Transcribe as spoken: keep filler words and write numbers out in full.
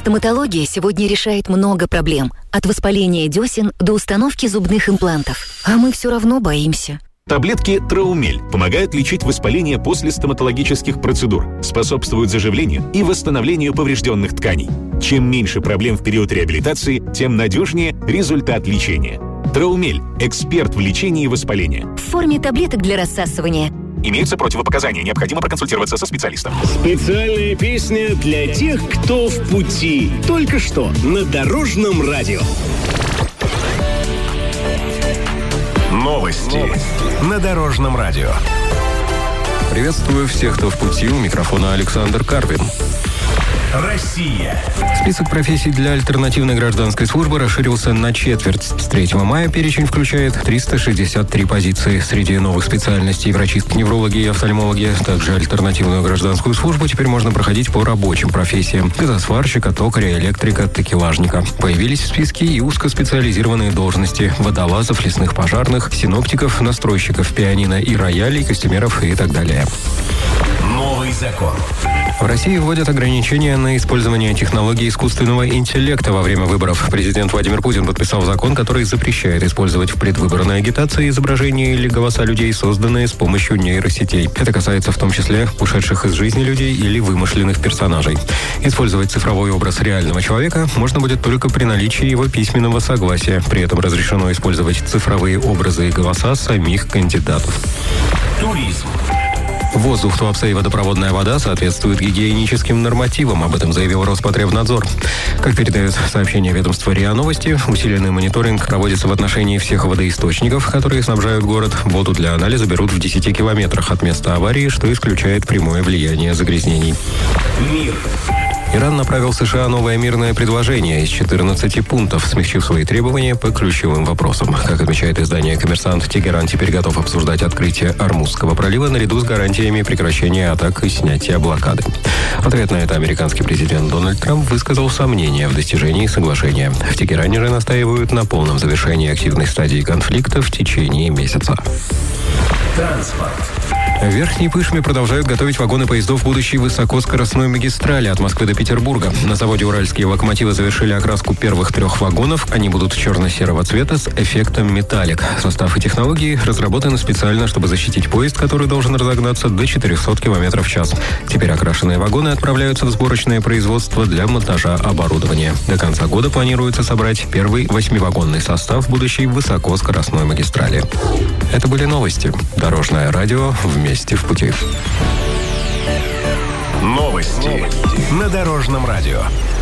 Стоматология сегодня решает много проблем. От воспаления десен до установки зубных имплантов. А мы все равно боимся. Таблетки Траумель помогают лечить воспаление после стоматологических процедур, способствуют заживлению и восстановлению поврежденных тканей. Чем меньше проблем в период реабилитации, тем надежнее результат лечения. Траумель – эксперт в лечении воспаления. В форме таблеток для рассасывания. Имеются противопоказания, необходимо проконсультироваться со специалистом. Специальная песня для тех, кто в пути. Только что на Дорожном радио. Новости на Дорожном радио. Приветствую всех, кто в пути. У микрофона Александр Карпин. Россия. Список профессий для альтернативной гражданской службы расширился на четверть. С третьего мая перечень включает триста шестьдесят три позиции. Среди новых специальностей врачистки, неврологи и офтальмологи. Также альтернативную гражданскую службу теперь можно проходить по рабочим профессиям. Газосварщика, токаря, электрика, такелажника. Появились в списке и узкоспециализированные должности. Водолазов, лесных пожарных, синоптиков, настройщиков пианино и роялей, костюмеров и так далее. Новый закон. В России вводят ограничения на использование технологий искусственного интеллекта во время выборов. Президент Владимир Путин подписал закон, который запрещает использовать в предвыборной агитации изображения или голоса людей, созданные с помощью нейросетей. Это касается в том числе ушедших из жизни людей или вымышленных персонажей. Использовать цифровой образ реального человека можно будет только при наличии его письменного согласия. При этом разрешено использовать цифровые образы и голоса самих кандидатов. Туризм. Воздух, Туапсе и водопроводная вода соответствуют гигиеническим нормативам, об этом заявил Роспотребнадзор. Как передает сообщение ведомства РИА Новости, усиленный мониторинг проводится в отношении всех водоисточников, которые снабжают город. Воду для анализа берут в десяти километрах от места аварии, что исключает прямое влияние загрязнений. Мир. Иран направил США новое мирное предложение из четырнадцати пунктов, смягчив свои требования по ключевым вопросам. Как отмечает издание «Коммерсант», Тегеран теперь готов обсуждать открытие Ормузского пролива наряду с гарантиями прекращения атак и снятия блокады. В ответ на это американский президент Дональд Трамп высказал сомнения в достижении соглашения. В Тегеране же настаивают на полном завершении активной стадии конфликта в течение месяца. Транспорт. В Верхней Пышме продолжают готовить вагоны поездов будущей высокоскоростной магистрали от Москвы до Петербурга. На заводе «Уральские локомотивы» завершили окраску первых трех вагонов. Они будут черно-серого цвета с эффектом металлик. Состав и технологии разработаны специально, чтобы защитить поезд, который должен разогнаться до четырехсот километров в час. Теперь окрашенные вагоны отправляются в сборочное производство для монтажа оборудования. До конца года планируется собрать первый восьмивагонный состав будущей высокоскоростной магистрали. Это были новости. Дорожное радио вместе в пути. Новости на Дорожном радио.